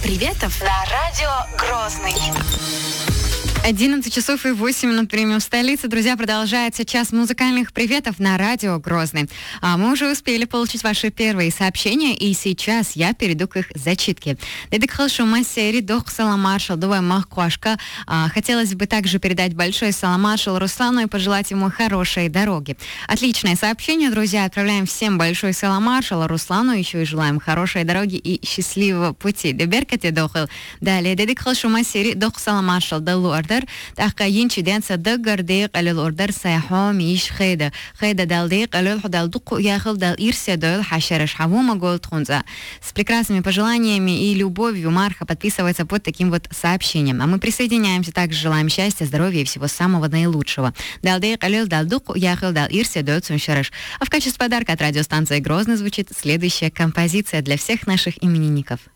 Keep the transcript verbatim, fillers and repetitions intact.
приветов на радио Грозный. одиннадцать часов и восемь минут времени в столице. Друзья, продолжается час музыкальных приветов на радио Грозный. А мы уже успели получить ваши первые сообщения, и сейчас я перейду к их зачитке. Хотелось бы также передать большой салам маршалу Руслану и пожелать ему хорошей дороги. Отличное сообщение, друзья. Отправляем всем большой салам маршалу Руслану, еще и желаем хорошей дороги и счастливого пути. Далее, дедик халшумасери дох салам маршал далу ордер. تأخين شدين صدق قرديق على الأوردر سيحوم يش خيدة خيدة دال ديق على الحدال دق ياخل дал ирсе дол хашереш хавума голд хунза. С прекрасными пожеланиями и любовью Марха подписывается под таким вот сообщением. А мы присоединяемся, также желаем счастья, здоровья и всего самого наилучшего. Дал дейк алил дал дук яхал дал ирсе дол цуншереш. А в качестве подарка от радиостанции Грозный звучит следующая композиция для всех наших именинников.